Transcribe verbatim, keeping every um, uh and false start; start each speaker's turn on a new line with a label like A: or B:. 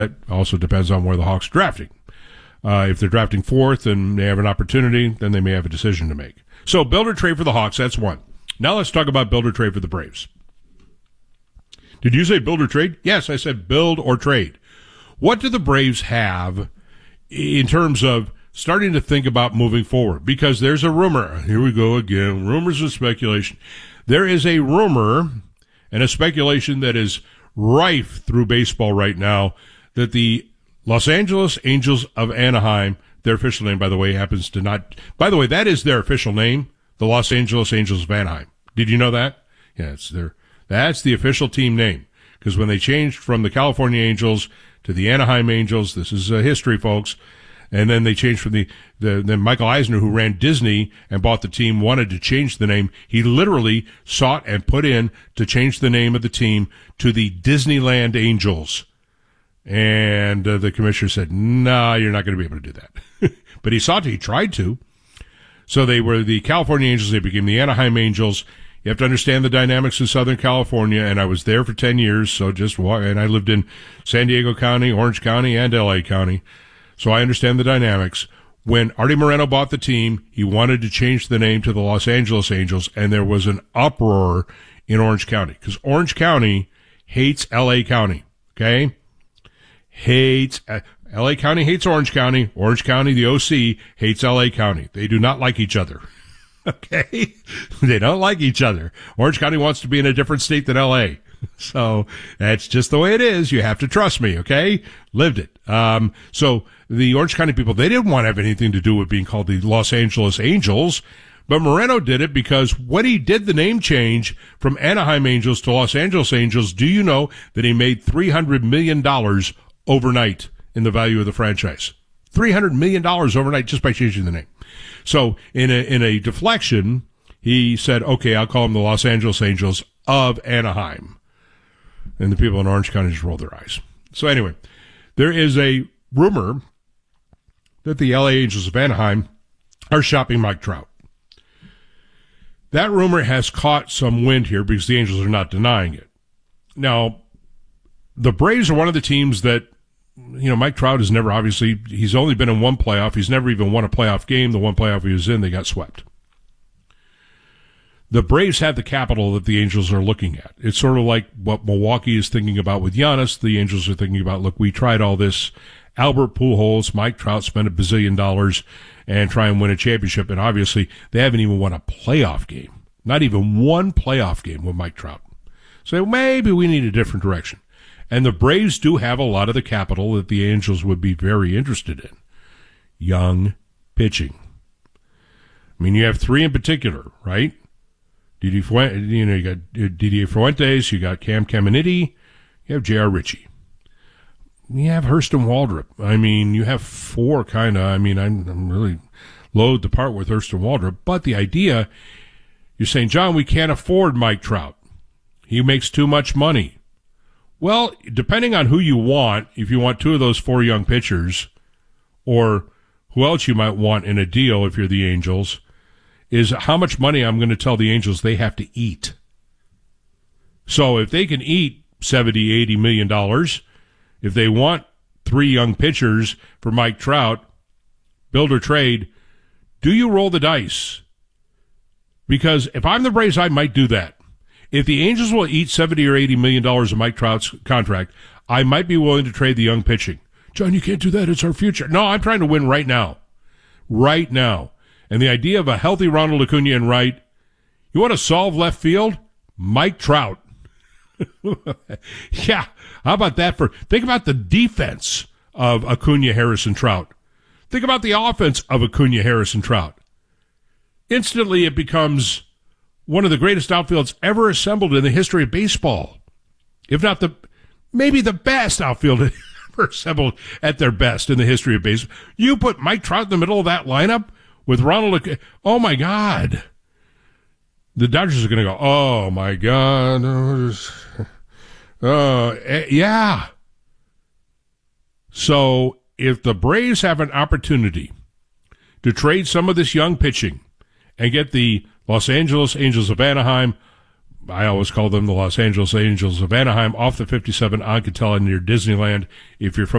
A: It also depends on where the Hawks are drafting. Uh, if they're drafting fourth and they have an opportunity, then they may have a decision to make. So build or trade for the Hawks, that's one. Now let's talk about build or trade for the Braves. Did you say build or trade? Yes, I said build or trade. What do the Braves have in terms of starting to think about moving forward? Because there's a rumor. Here we go again. Rumors and speculation. There is a rumor and a speculation that is rife through baseball right now that the Los Angeles Angels of Anaheim, their official name, by the way, happens to not, by the way, that is their official name, the Los Angeles Angels of Anaheim. Did you know that? Yeah, it's their, that's the official team name. Because when they changed from the California Angels to the Anaheim Angels, this is uh, history, folks, and then they changed from the, the, then Michael Eisner, who ran Disney and bought the team, wanted to change the name. He literally sought and put in to change the name of the team to the Disneyland Angels. And uh, the commissioner said, no, nah, you're not going to be able to do that. But he sought to, he tried to. So they were the California Angels, they became the Anaheim Angels. You have to understand the dynamics in Southern California, and I was there for ten years, so just walk, and I lived in San Diego County, Orange County, and L A County. So I understand the dynamics. When Artie Moreno bought the team, he wanted to change the name to the Los Angeles Angels, and there was an uproar in Orange County, because Orange County hates L A County, okay? Hates, uh, L A County hates Orange County. Orange County, the O C, hates L A County. They do not like each other, okay? They don't like each other. Orange County wants to be in a different state than L A. So that's just the way it is. You have to trust me, okay? Lived it. Um, so the Orange County people, they didn't want to have anything to do with being called the Los Angeles Angels, but Moreno did it because when he did the name change from Anaheim Angels to Los Angeles Angels, do you know that he made three hundred million dollars overnight in the value of the franchise? three hundred million dollars overnight just by changing the name. So in a, in a deflection, he said, okay, I'll call them the Los Angeles Angels of Anaheim. And the people in Orange County just rolled their eyes. So anyway, there is a rumor that the L A Angels of Anaheim are shopping Mike Trout. That rumor has caught some wind here because the Angels are not denying it. Now, the Braves are one of the teams that, you know, Mike Trout has never obviously, he's only been in one playoff. He's never even won a playoff game. The one playoff he was in, they got swept. The Braves have the capital that the Angels are looking at. It's sort of like what Milwaukee is thinking about with Giannis. The Angels are thinking about, look, we tried all this. Albert Pujols, Mike Trout spent a bazillion dollars and try and win a championship. And obviously, they haven't even won a playoff game. Not even one playoff game with Mike Trout. So maybe we need a different direction. And the Braves do have a lot of the capital that the Angels would be very interested in. Young pitching. I mean, you have three in particular, right? Didi Fuentes, you know, you got Didier Fuentes, you got Cam Caminiti, you have J R. Ritchie. You have Hurston Waldrop. I mean, you have four kind of, I mean, I'm, I'm really loath to part with Hurston Waldrop, but the idea, you're saying, John, we can't afford Mike Trout. He makes too much money. Well, depending on who you want, if you want two of those four young pitchers, or who else you might want in a deal if you're the Angels, is how much money I'm going to tell the Angels they have to eat. So if they can eat seventy, eighty million dollars, if they want three young pitchers for Mike Trout, build or trade, do you roll the dice? Because if I'm the Braves, I might do that. If the Angels will eat seventy or eighty million dollars of Mike Trout's contract, I might be willing to trade the young pitching. John, you can't do that. It's our future. No, I'm trying to win right now. Right now. And the idea of a healthy Ronald Acuna in right, you want to solve left field? Mike Trout. Yeah, how about that for, think about the defense of Acuna, Harrison, Trout. Think about the offense of Acuna, Harrison, Trout. Instantly it becomes one of the greatest outfields ever assembled in the history of baseball. If not the, maybe the best outfield ever assembled at their best in the history of baseball. You put Mike Trout in the middle of that lineup with Ronald, oh my God. The Dodgers are going to go, oh my God. Uh, yeah. So if the Braves have an opportunity to trade some of this young pitching and get the Los Angeles Angels of Anaheim I always call them the Los Angeles Angels of Anaheim, off the fifty-seven on Catella near Disneyland. If you're from